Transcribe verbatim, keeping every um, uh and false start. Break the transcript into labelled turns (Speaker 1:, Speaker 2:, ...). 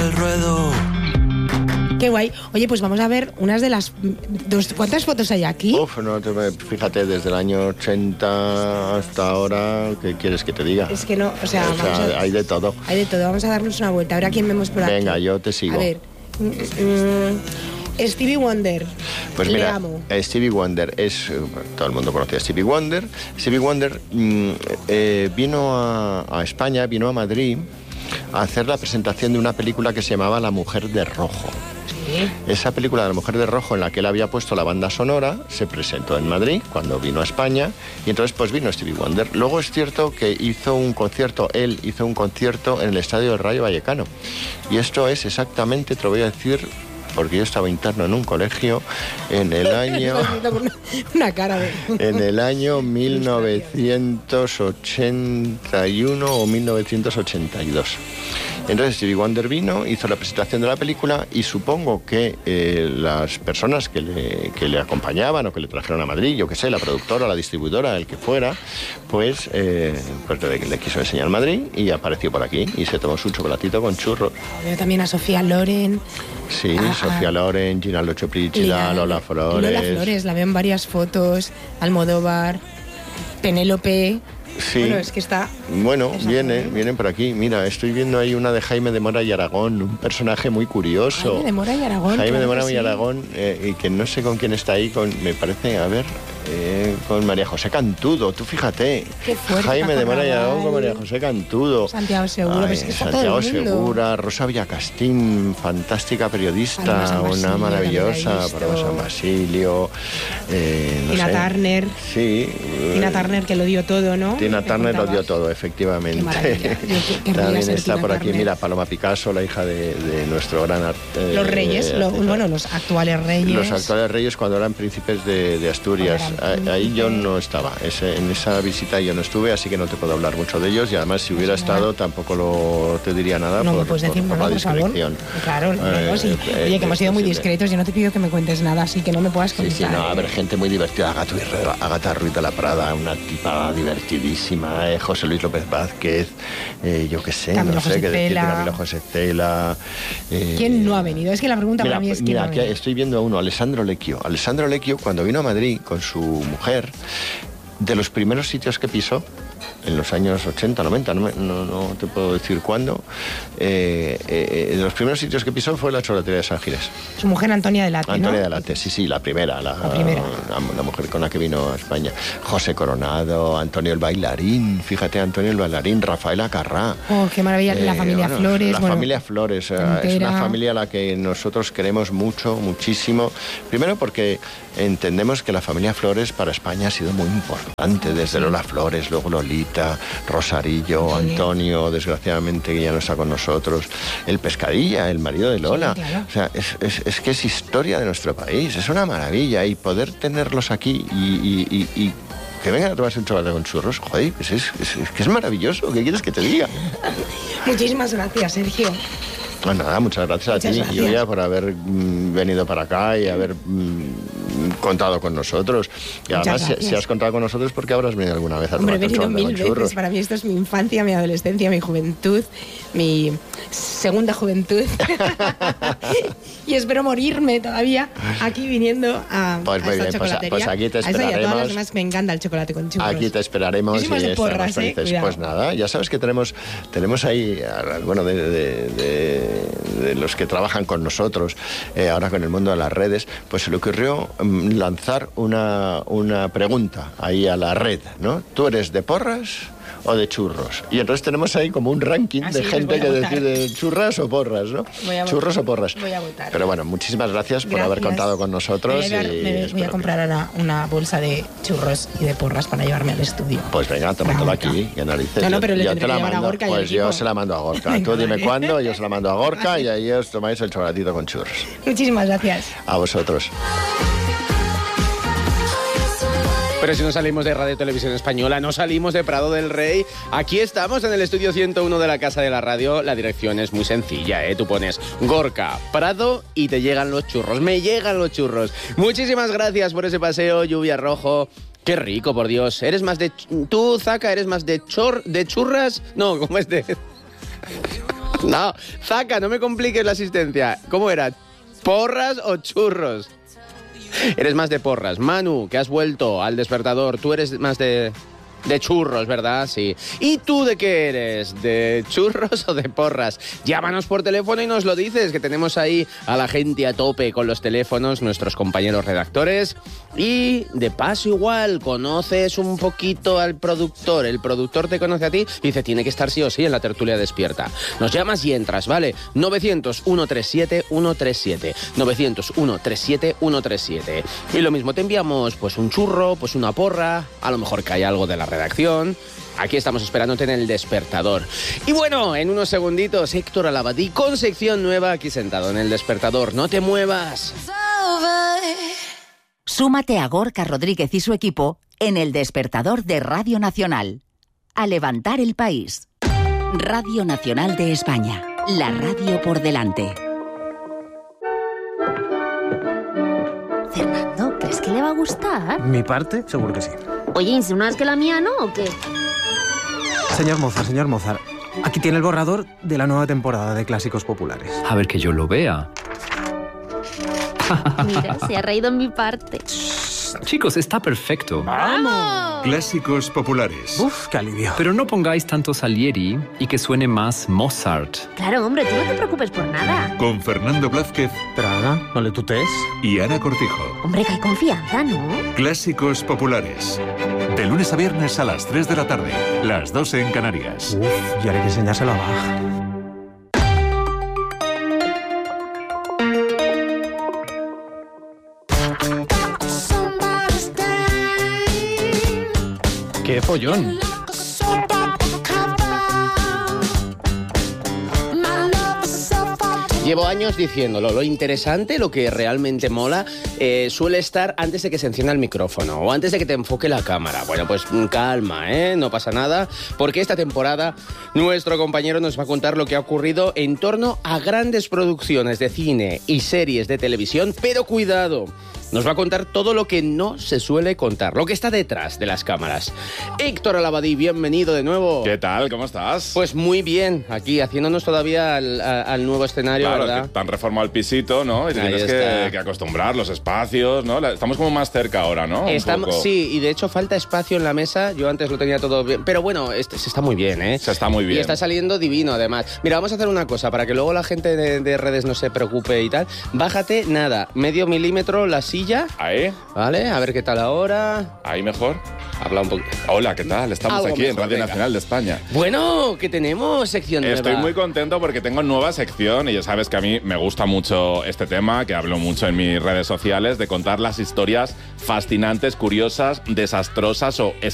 Speaker 1: al ruedo.
Speaker 2: Qué guay. Oye, pues vamos a ver unas de las... Dos, ¿cuántas fotos hay aquí?
Speaker 3: Uf, no, te, fíjate, desde el año ochenta hasta ahora, ¿qué quieres que te diga?
Speaker 2: Es que no, o sea...
Speaker 3: O sea,
Speaker 2: vamos a,
Speaker 3: hay de todo.
Speaker 2: Hay de todo, vamos a darnos una vuelta. A ver a quién vemos por aquí.
Speaker 3: Venga, yo te sigo.
Speaker 2: A ver... Mm, Stevie Wonder.
Speaker 3: Pues
Speaker 2: Le
Speaker 3: mira,
Speaker 2: amo.
Speaker 3: Stevie Wonder es... Todo el mundo conoce a Stevie Wonder. Stevie Wonder mm, eh, vino a, a España, vino a Madrid a hacer la presentación de una película que se llamaba La Mujer de Rojo. Esa película de La Mujer de Rojo, en la que él había puesto la banda sonora, se presentó en Madrid cuando vino a España, y entonces pues vino Stevie Wonder. Luego es cierto que hizo un concierto, él hizo un concierto en el estadio del Rayo Vallecano, y esto es exactamente, te lo voy a decir, porque yo estaba interno en un colegio en el año...
Speaker 2: una cara de...
Speaker 3: en el año mil novecientos ochenta y uno o mil novecientos ochenta y dos. Entonces Stevie Wonder vino, hizo la presentación de la película y supongo que eh, las personas que le, que le acompañaban o que le trajeron a Madrid, yo qué sé, la productora, la distribuidora, el que fuera, pues, eh, pues le, le quiso enseñar Madrid y apareció por aquí y se tomó su chocolatito con churros.
Speaker 2: Veo también a Sofía Loren.
Speaker 3: Sí,
Speaker 2: a,
Speaker 3: Sofía Loren, Gina Lochoprichila, Lola Flores.
Speaker 2: Lola Flores, la veo en varias fotos. Almodóvar, Penélope...
Speaker 3: Sí.
Speaker 2: Bueno, es que está...
Speaker 3: Bueno, viene, vienen por aquí. Mira, estoy viendo ahí una de Jaime de Mora y Aragón, un personaje muy curioso.
Speaker 2: Jaime de Mora y Aragón.
Speaker 3: Jaime
Speaker 2: claro
Speaker 3: de Mora
Speaker 2: sí.
Speaker 3: y Aragón, eh, y que no sé con quién está ahí, con, me parece, a ver, eh, con María José Cantudo, tú fíjate.
Speaker 2: Qué fuerte,
Speaker 3: Jaime de Mora y
Speaker 2: Aragón
Speaker 3: Aragón con María José Cantudo.
Speaker 2: Santiago Seguro,
Speaker 3: Ay,
Speaker 2: pues es que está
Speaker 3: Santiago
Speaker 2: todo el mundo.
Speaker 3: Segura, Rosa Villacastín, fantástica periodista,
Speaker 2: Paloma San Basilio,
Speaker 3: una maravillosa,
Speaker 2: también la he
Speaker 3: Paloma San Basilio. Eh, no
Speaker 2: Tina
Speaker 3: sé.
Speaker 2: Turner.
Speaker 3: Sí.
Speaker 2: Tina Turner, que lo dio todo, ¿no?
Speaker 3: Tina
Speaker 2: Me
Speaker 3: Turner lo dio
Speaker 2: contabas.
Speaker 3: todo, efectivamente.
Speaker 2: Qué maravilla. Yo que- querría
Speaker 3: También
Speaker 2: ser
Speaker 3: está
Speaker 2: Tina
Speaker 3: por aquí,
Speaker 2: Turner.
Speaker 3: mira, Paloma Picasso, la hija de, de nuestro gran arte.
Speaker 2: Los reyes, lo- bueno, los actuales reyes.
Speaker 3: Los actuales reyes cuando eran príncipes de, de Asturias.
Speaker 2: Cuando eran
Speaker 3: Ahí yo
Speaker 2: príncipes.
Speaker 3: no estaba, ese, en esa visita yo no estuve, así que no te puedo hablar mucho de ellos y además si hubiera
Speaker 2: Pues nada.
Speaker 3: estado tampoco lo, te diría nada
Speaker 2: No
Speaker 3: por,
Speaker 2: me puedes
Speaker 3: por-
Speaker 2: decir
Speaker 3: por
Speaker 2: nada,
Speaker 3: la
Speaker 2: por favor.
Speaker 3: discreción.
Speaker 2: Claro, no, no, sí.
Speaker 3: Eh,
Speaker 2: Oye, que hemos sido muy
Speaker 3: posible.
Speaker 2: discretos. Yo no te pido que me cuentes nada, así que no me puedas
Speaker 3: Sí,
Speaker 2: contar.
Speaker 3: sí, no, a ver,
Speaker 2: ¿eh?
Speaker 3: gente muy divertida. Agatha Ruiz, Agatha Ruiz de la Prada, una tipa divertidísima. eh, José Luis López Vázquez, eh, yo qué sé,
Speaker 2: Camilo
Speaker 3: no sé
Speaker 2: José
Speaker 3: qué decir.
Speaker 2: Cela.
Speaker 3: Camilo José Cela. eh,
Speaker 2: ¿Quién no ha venido? Es que la pregunta
Speaker 3: Mira,
Speaker 2: para mí es quién
Speaker 3: mira,
Speaker 2: no ha
Speaker 3: aquí
Speaker 2: venido.
Speaker 3: estoy viendo a uno, Alessandro Lecchio. Alessandro Lecchio, cuando vino a Madrid con su mujer, de los primeros sitios que pisó, en los años ochenta, noventa, no, me- no, no te puedo decir cuándo, eh, eh, de los primeros sitios que pisó fue la chocolatería de San Giles.
Speaker 2: Su mujer Antonia de Late,
Speaker 3: Antonia
Speaker 2: ¿no?
Speaker 3: de Late, sí, sí, la primera, la,
Speaker 2: La primera.
Speaker 3: la- la mujer con la que vino a España. José Coronado, Antonio el Bailarín, fíjate, Antonio el Bailarín, Rafael Acarrá.
Speaker 2: Oh, qué maravilla. La
Speaker 3: Eh,
Speaker 2: familia
Speaker 3: bueno,
Speaker 2: Flores.
Speaker 3: La
Speaker 2: bueno,
Speaker 3: familia Flores, eh, es
Speaker 2: entera.
Speaker 3: una familia a la que nosotros queremos mucho, muchísimo. Primero porque entendemos que la familia Flores para España ha sido muy importante, desde Lola Flores, luego Lolita, Rosarillo,
Speaker 2: Sí.
Speaker 3: Antonio, desgraciadamente que ya no está con nosotros, el Pescadilla, el marido de Lola.
Speaker 2: Sí, claro.
Speaker 3: O sea, es, es- es que es historia de nuestro país, es una maravilla y poder tenerlos aquí y... y- y- y que vengan a tomarse un chocolate con churros, joder, pues es, es- es que es maravilloso, ¿qué quieres que te diga?
Speaker 2: Muchísimas gracias, Sergio.
Speaker 3: Pues nada, muchas gracias
Speaker 2: Muchas
Speaker 3: a ti,
Speaker 2: gracias.
Speaker 3: Lluvia, por haber mm, venido para acá y haber mm, contado con nosotros. Y
Speaker 2: Muchas
Speaker 3: además, si,
Speaker 2: gracias.
Speaker 3: si has contado con nosotros, porque habrás venido alguna vez a
Speaker 2: Hombre, he
Speaker 3: tomar
Speaker 2: venido
Speaker 3: chocolate
Speaker 2: mil
Speaker 3: con churros.
Speaker 2: veces. Para mí esto es mi infancia, mi adolescencia, mi juventud, mi segunda juventud. Y espero morirme todavía aquí viniendo a,
Speaker 3: Pues
Speaker 2: a
Speaker 3: muy
Speaker 2: esta
Speaker 3: bien, pues,
Speaker 2: chocolatería.
Speaker 3: pues aquí te
Speaker 2: A esa y a todas
Speaker 3: esperaremos.
Speaker 2: las demás me encanta el chocolate con churros.
Speaker 3: Aquí te esperaremos
Speaker 2: Yo soy más
Speaker 3: y
Speaker 2: de
Speaker 3: estaremos
Speaker 2: porras, ¿eh?
Speaker 3: felices.
Speaker 2: Cuidado.
Speaker 3: Pues nada, ya sabes que tenemos, tenemos ahí, a- bueno, de, de- de- de los que trabajan con nosotros, eh, ahora con el mundo de las redes, pues se le ocurrió mm, lanzar una, una pregunta ahí a la red, ¿no? ¿Tú eres de porras o de churros? Y entonces tenemos ahí como un ranking
Speaker 2: Ah,
Speaker 3: de
Speaker 2: sí, pues
Speaker 3: gente
Speaker 2: voy a
Speaker 3: que
Speaker 2: votar.
Speaker 3: decide churras o porras, ¿no?
Speaker 2: Voy a votar.
Speaker 3: Churros o porras.
Speaker 2: Voy a votar.
Speaker 3: Pero bueno, muchísimas gracias, por
Speaker 2: Gracias.
Speaker 3: haber contado con nosotros.
Speaker 2: Me voy a, llevar-
Speaker 3: y
Speaker 2: me voy a
Speaker 3: espero que-
Speaker 2: comprar ahora una bolsa de churros y de porras para llevarme al estudio.
Speaker 3: Pues venga, tómatelo
Speaker 2: Gorka.
Speaker 3: aquí, que narices.
Speaker 2: No, no,
Speaker 3: Yo-
Speaker 2: pero le
Speaker 3: yo
Speaker 2: tendré
Speaker 3: te la
Speaker 2: que llevar a
Speaker 3: mando.
Speaker 2: Gorka y al
Speaker 3: Pues yo
Speaker 2: equipo.
Speaker 3: se la mando a Gorka.
Speaker 2: Venga,
Speaker 3: Tú dime
Speaker 2: vale.
Speaker 3: cuándo, yo se la mando a Gorka y ahí os tomáis el chocolatito con churros.
Speaker 2: Muchísimas gracias.
Speaker 3: A vosotros.
Speaker 4: Pero si no salimos de Radio Televisión Española, no salimos de Prado del Rey. Aquí estamos en el estudio ciento uno de la Casa de la Radio. La dirección es muy sencilla, ¿eh? Tú pones Gorka, Prado y te llegan los churros. Me llegan los churros. Muchísimas gracias por ese paseo, Lluvia Rojo. Qué rico, por Dios. ¿Eres más de... Tú, Zaka, eres más de chor... de churras? No, ¿cómo es de...? No, Zaca, no me compliques la asistencia. ¿Cómo era? ¿Porras o churros? Eres más de porras. Manu, que has vuelto al despertador, tú eres más de... De churros, ¿verdad? Sí. ¿Y tú de qué eres? ¿De churros o de porras? Llámanos por teléfono y nos lo dices, que tenemos ahí a la gente a tope con los teléfonos, nuestros compañeros redactores. Y de paso igual, conoces un poquito al productor. El productor te conoce a ti y dice, tiene que estar sí o sí en la tertulia despierta. Nos llamas y entras, ¿vale? novecientos, ciento treinta y siete, ciento treinta y siete. novecientos, ciento treinta y siete, ciento treinta y siete. Y lo mismo, te enviamos pues un churro, pues una porra, a lo mejor que hay algo de la redacción. Aquí estamos esperándote en el despertador. Y bueno, en unos segunditos, Héctor Alabadí con sección nueva aquí sentado en el despertador. ¡No te muevas!
Speaker 1: Súmate a Gorka Rodríguez y su equipo en el despertador de Radio Nacional. A levantar el país. Radio Nacional de España. La radio por delante.
Speaker 5: Fernando, ¿crees que le va a gustar?
Speaker 6: Mi parte, seguro que sí.
Speaker 5: Oye, ¿insinúas que la mía no o qué?
Speaker 6: Señor Mozart, señor Mozart, aquí tiene el borrador de la nueva temporada de Clásicos Populares.
Speaker 7: A ver que yo lo vea.
Speaker 5: Mira, se ha reído en mi parte.
Speaker 7: Chicos, está perfecto.
Speaker 5: ¡Vamos!
Speaker 8: Clásicos Populares.
Speaker 6: Uf, qué alivio.
Speaker 7: Pero no pongáis tanto Salieri y que suene más Mozart.
Speaker 5: Claro, hombre, tú no te preocupes por nada.
Speaker 8: Con Fernando Blázquez
Speaker 6: Pero Ana, no le tutees.
Speaker 8: y Ana Cortijo.
Speaker 5: Hombre, que hay confianza, ¿no?
Speaker 8: Clásicos Populares. De lunes a viernes a las tres de la tarde. Las doce en Canarias.
Speaker 6: Uf, ya hay que enseñárselo a Bach.
Speaker 7: ¡Qué follón!
Speaker 4: Llevo años diciéndolo, lo interesante, lo que realmente mola, eh, suele estar antes de que se encienda el micrófono o antes de que te enfoque la cámara. Bueno, pues calma, ¿eh? No pasa nada, porque esta temporada nuestro compañero nos va a contar lo que ha ocurrido en torno a grandes producciones de cine y series de televisión, pero cuidado, nos va a contar todo lo que no se suele contar, lo que está detrás de las cámaras. Héctor Alabadí, bienvenido de nuevo.
Speaker 9: ¿Qué tal? ¿Cómo estás?
Speaker 4: Pues muy bien, aquí haciéndonos todavía al, a, al nuevo escenario,
Speaker 9: claro,
Speaker 4: ¿verdad?
Speaker 9: que te han reformado el pisito, ¿no? Y te
Speaker 4: Ahí
Speaker 9: tienes
Speaker 4: está.
Speaker 9: que, que acostumbrar los espacios, ¿no? La- Estamos como más cerca ahora, ¿no? Un
Speaker 4: Estamos,
Speaker 9: poco.
Speaker 4: sí, y de hecho falta espacio en la mesa. Yo antes lo tenía todo bien. Pero bueno, este, se está muy bien, ¿eh?
Speaker 9: Se está muy bien.
Speaker 4: Y está saliendo divino, además. Mira, vamos a hacer una cosa para que luego la gente de, de redes no se preocupe y tal. Bájate, nada, medio milímetro la silla,
Speaker 9: Ahí,
Speaker 4: ¿vale? A ver qué tal ahora.
Speaker 9: ahí mejor.
Speaker 4: Habla un poquito.
Speaker 9: Hola, ¿qué tal? Estamos
Speaker 4: Algo
Speaker 9: aquí en
Speaker 4: mejor,
Speaker 9: Radio
Speaker 4: venga.
Speaker 9: Nacional de España.
Speaker 4: Bueno, que tenemos sección nueva.
Speaker 9: Estoy muy contento porque tengo nueva sección y ya sabes que a mí me gusta mucho este tema, que hablo mucho en mis redes sociales, de contar las historias fascinantes, curiosas, desastrosas o